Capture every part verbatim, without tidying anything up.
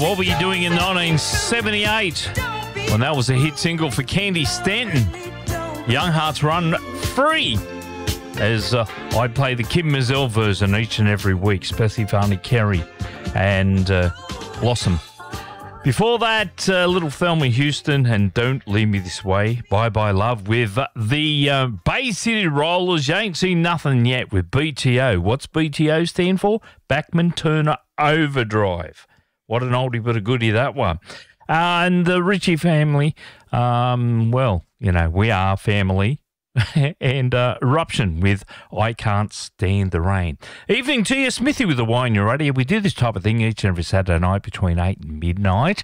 what were you doing in nineteen seventy-eight? When that was a hit single for Candy Stanton. Young Hearts Run Free. As uh, I play the Kim Mazel version each and every week, especially for Auntie Kerry and uh, Blossom. Before that, uh, Little Thelma Houston and Don't Leave Me This Way. Bye Bye Love with the uh, Bay City Rollers. You ain't seen nothing yet with B T O. What's B T O stand for? Bachman Turner Overdrive. What an oldie but a goodie, that one. Uh, and the Ritchie family, um, well, you know, we are family. and uh, Eruption with I Can't Stand the Rain. Evening to you, Smithy with the Wine Your Radio. We do this type of thing each and every Saturday night between eight and midnight.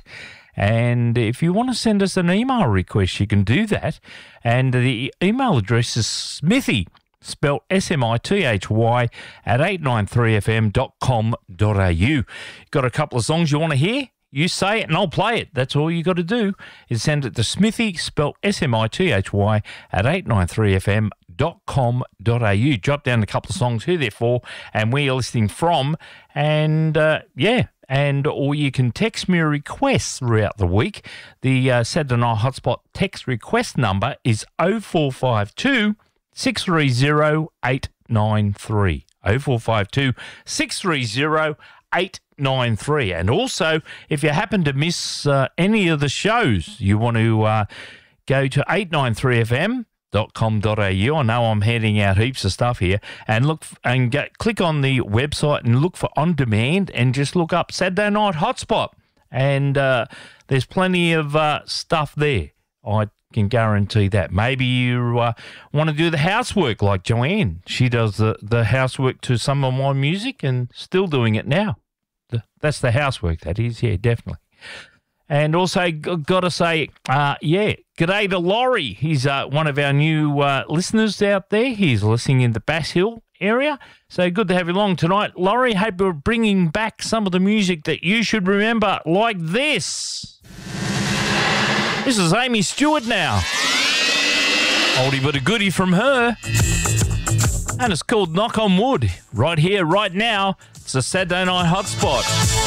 And if you want to send us an email request, you can do that. And the email address is Smithy, spelled S M I T H Y, at eight nine three f m dot com dot a u. Got a couple of songs you want to hear? You say it and I'll play it. That's all you got to do is send it to Smithy, spelled S M I T H Y, at eight nine three f m dot com dot a u. Drop down a couple of songs, who they're for, and where you're listening from. And, uh, yeah, and or you can text me a request throughout the week. The uh, Saturday Night Hotspot text request number is oh four five two, six three zero, eight nine three. oh four five two, six three zero, eight nine three. And also, if you happen to miss uh, any of the shows, you want to uh, go to eight nine three f m dot com dot a u. I know I'm handing out heaps of stuff here, and look and get, click on the website and look for On Demand, and just look up Saturday Night Hotspot, and uh, there's plenty of uh, stuff there. I can guarantee that. Maybe you uh, want to do the housework like Joanne. She does the, the housework to some of my music and still doing it now. The, that's the housework, that is. Yeah, definitely. And also, got to say, uh, yeah, g'day to Laurie. He's uh, one of our new uh, listeners out there. He's listening in the Bass Hill area. So good to have you along tonight. Laurie, hope we're bringing back some of the music that you should remember, like this. This is Amy Stewart now. Oldie but a goodie from her. And it's called Knock on Wood. Right here, right now. It's a Saturday Night Hotspot.